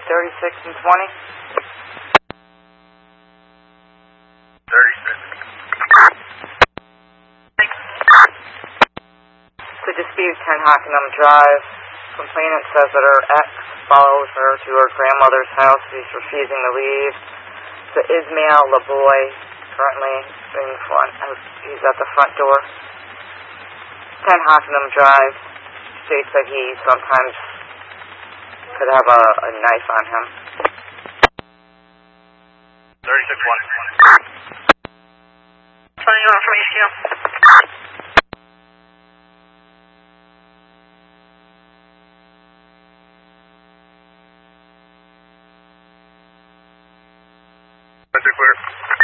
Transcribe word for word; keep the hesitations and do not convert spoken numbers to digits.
thirty-six and twenty. thirty-six. To dispute ten Hockenham Drive, complainant says that her ex follows her to her grandmother's house. He's refusing to leave. To Ismail Laboy, currently in front, he's at the front door. ten Hockenham Drive states that he sometimes could have a, a knife on him. thirty-six one. twenty one from H T L. That's clear.